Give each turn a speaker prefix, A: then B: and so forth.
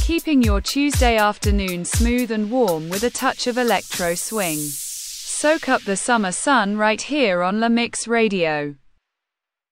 A: keeping your Tuesday afternoon smooth and warm with a touch of electro swing. Soak up the summer sun right here on La Mix Radio.